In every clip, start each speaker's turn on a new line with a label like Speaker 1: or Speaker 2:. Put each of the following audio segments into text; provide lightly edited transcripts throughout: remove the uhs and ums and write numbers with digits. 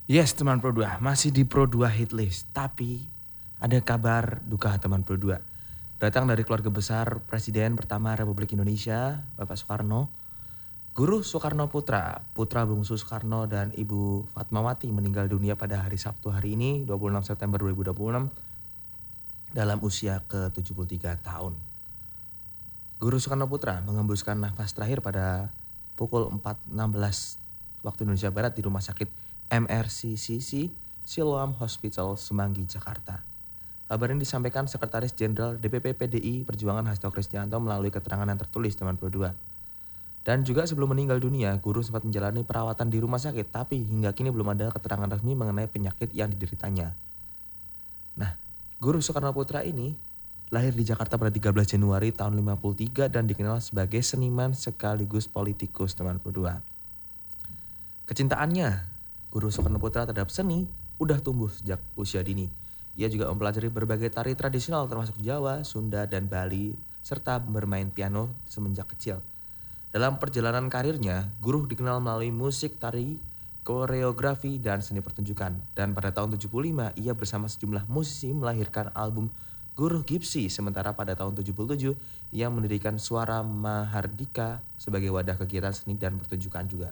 Speaker 1: Yes teman Pro 2, masih di Pro 2 hit list. Tapi ada kabar duka teman Pro 2. Datang dari keluarga besar Presiden pertama Republik Indonesia, Bapak Soekarno. Guru Soekarno Putra, putra bungsu Soekarno dan Ibu Fatmawati meninggal dunia pada hari Sabtu hari ini 26 September 2026 dalam usia ke-73 tahun. Guru Soekarno Putra mengembuskan nafas terakhir pada pukul 4.16 waktu Indonesia Barat di Rumah Sakit MRCCC Siloam Hospital Semanggi, Jakarta. Kabar ini disampaikan Sekretaris Jenderal DPP PDI Perjuangan Hasto Kristianto melalui keterangan yang tertulis teman Pro 2. Dan juga sebelum meninggal dunia, guru sempat menjalani perawatan di rumah sakit, tapi hingga kini belum ada keterangan resmi mengenai penyakit yang dideritanya. Nah, Guru Soekarno Putra ini lahir di Jakarta pada 13 Januari tahun 53 dan dikenal sebagai seniman sekaligus politikus teman Pro 2. Kecintaannya Guru Soekarno Putra terhadap seni udah tumbuh sejak usia dini. Ia juga mempelajari berbagai tari tradisional termasuk Jawa, Sunda, dan Bali, serta bermain piano semenjak kecil. Dalam perjalanan karirnya, Guru dikenal melalui musik, tari, koreografi, dan seni pertunjukan. Dan pada tahun 75, ia bersama sejumlah musisi melahirkan album Guru Gipsy. Sementara pada tahun 77, ia mendirikan Suara Mahardika sebagai wadah kegiatan seni dan pertunjukan juga.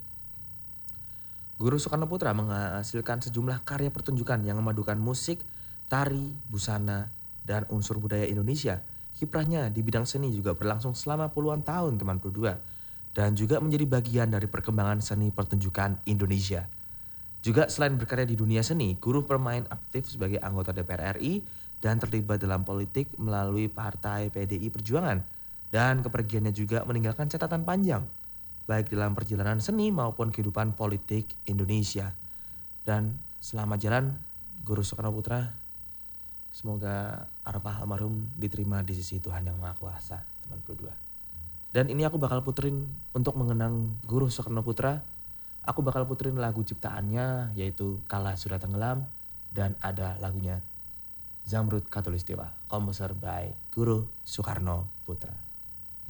Speaker 1: Guru Soekarno Putra menghasilkan sejumlah karya pertunjukan yang memadukan musik, tari, busana, dan unsur budaya Indonesia. Kiprahnya di bidang seni juga berlangsung selama puluhan tahun teman Pro 2 dan juga menjadi bagian dari perkembangan seni pertunjukan Indonesia. Juga selain berkarya di dunia seni, Guru bermain aktif sebagai anggota DPR RI dan terlibat dalam politik melalui Partai PDI Perjuangan. Dan kepergiannya juga meninggalkan catatan panjang, baik dalam perjalanan seni maupun kehidupan politik Indonesia. Dan selamat jalan Guru Soekarno Putra. Semoga arwah almarhum diterima di sisi Tuhan Yang Maha Kuasa, teman Pro 2. Dan ini aku bakal puterin untuk mengenang Guru Soekarno Putra. Aku bakal puterin lagu ciptaannya yaitu Kala Sudah Tenggelam dan ada lagunya Zamrud Khatulistiwa, komposer by Guru Soekarno Putra.